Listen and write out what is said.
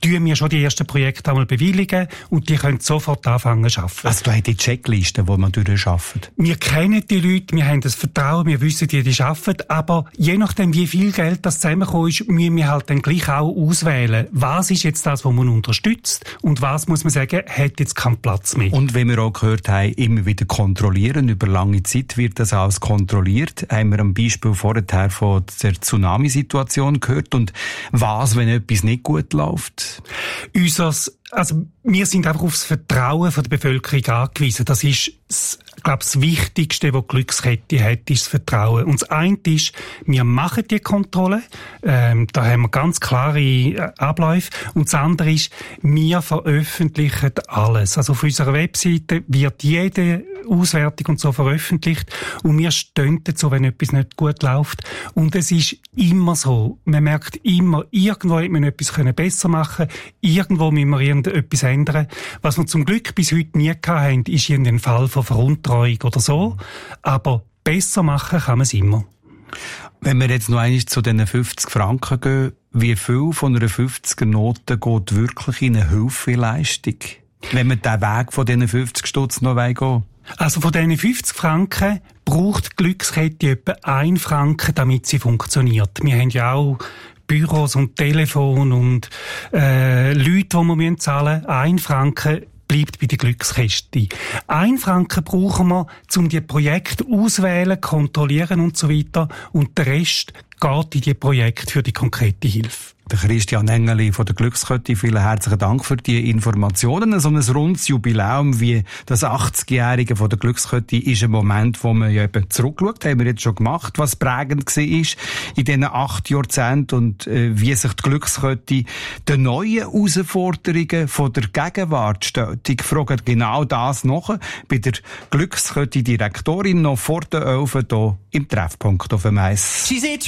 tun wir schon die ersten Projekte einmal bewilligen und die können sofort anfangen zu arbeiten. Also da hat die Checkliste, die man durcharbeitet. Wir kennen die Leute, wir haben das Vertrauen, wir wissen, die arbeiten, aber je nachdem, wie viel Geld das zusammenkommt, müssen wir halt dann gleich auch auswählen, was ist jetzt das, was man unterstützt und was, muss man sagen, hat jetzt keinen Platz mehr. Und wie wir auch gehört haben, immer wieder kontrollieren. Über lange Zeit wird das alles kontrolliert. Haben wir am Beispiel vorher von der Tsunami-Situation gehört. Und was, wenn etwas nicht gut läuft? Wir sind einfach auf das Vertrauen der Bevölkerung angewiesen. Das ist, das Wichtigste, was die Glückskette hat, ist das Vertrauen. Und das eine ist, wir machen die Kontrolle. Da haben wir ganz klare Abläufe. Und das andere ist, wir veröffentlichen alles. Also auf unserer Webseite wird jede Auswertung und so veröffentlicht. Und wir stehen dazu, wenn etwas nicht gut läuft. Und es ist immer so. Man merkt immer, irgendwo hätte man etwas besser machen können. Irgendwo müssen wir irgendetwas ändern. Was wir zum Glück bis heute nie hatten, ist irgendein Fall von Veruntreuung oder so. Aber besser machen kann man es immer. Wenn wir jetzt noch einmal zu diesen 50 Franken gehen, wie viel von einer 50er-Note geht wirklich in eine Hilfeleistung? Wenn wir den Weg von diesen 50 Stutz noch gehen wollen? Also von diesen 50 Franken braucht die Glückskette etwa 1 Franken, damit sie funktioniert. Wir haben ja auch Büros und Telefon und Leute, die wir zahlen müssen. 1 Franken bleibt bei der Glückskette. 1 Franken brauchen wir, um die Projekte auswählen, kontrollieren und so weiter. Und der Rest geht in die Projekte für die konkrete Hilfe. Der Christian Engeli von der Glückskette, vielen herzlichen Dank für die Informationen. So ein rundes Jubiläum wie das 80-Jährige von der Glückskette ist ein Moment, wo man ja eben zurückschaut, haben wir jetzt schon gemacht, was prägend war in diesen 8 Jahrzehnten und wie sich die Glückskette den neuen Herausforderungen von der Gegenwart stellt. Ich frage genau das noch bei der Glückskette-Direktorin noch vor der 11 hier im Treffpunkt auf dem Eis.